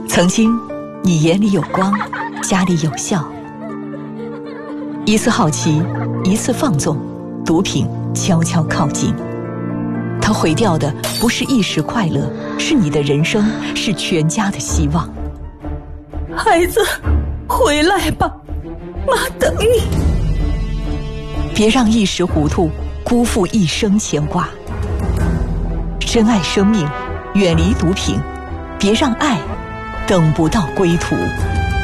曾经，你眼里有光，家里有笑。一次好奇，一次放纵，毒品悄悄靠近。它毁掉的不是一时快乐，是你的人生，是全家的希望。 孩子，回来吧，妈等你。 别让一时糊涂辜负一生牵挂。珍爱生命，远离毒品，别让爱等不到归途。